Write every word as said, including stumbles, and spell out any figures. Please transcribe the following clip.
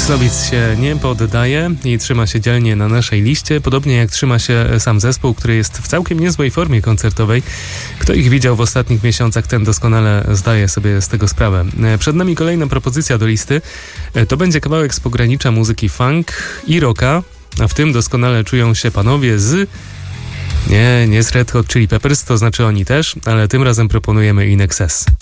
Myslowic się nie poddaje i trzyma się dzielnie na naszej liście, podobnie jak trzyma się sam zespół, który jest w całkiem niezłej formie koncertowej. Kto ich widział w ostatnich miesiącach, ten doskonale zdaje sobie z tego sprawę. Przed nami kolejna propozycja do listy. To będzie kawałek z pogranicza muzyki funk i rocka, a w tym doskonale czują się panowie z... Nie, nie z Red Hot Chili Peppers, to znaczy oni też, ale tym razem proponujemy In Excess.